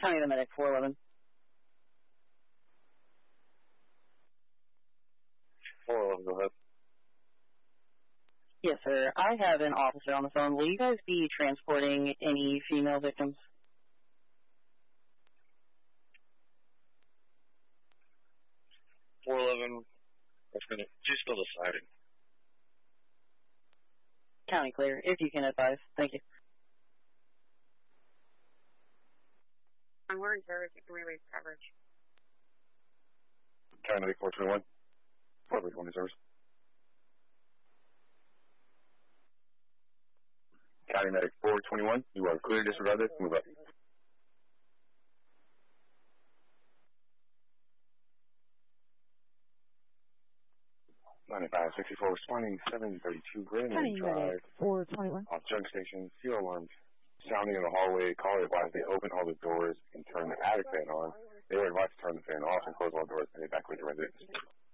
County to medic 411. 411, go ahead. Yes, sir. I have an officer on the phone. Will you guys be transporting any female victims? 411, she's still deciding. County clear, if you can advise. Thank you. We're in service. You can release coverage. County medic 421. 421 in service. County medic 421, you are clear to disregard this. Move up. 9564 responding 732 Grand Drive. 421. Off junk station, zero alarms. Sounding in the hallway, caller advised they open all the doors and turn the attic fan on. They were advised to turn the fan off and close all doors and head back with the residents.